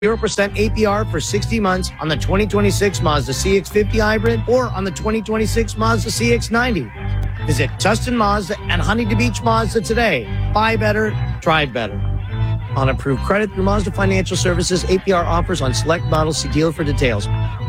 0% APR for 60 months on the 2026 Mazda CX-50 Hybrid or on the 2026 Mazda CX-90. Visit Tustin Mazda and Huntington Beach Mazda today. Buy better, drive better. On approved credit through Mazda Financial Services, APR offers on select models. See dealer for details.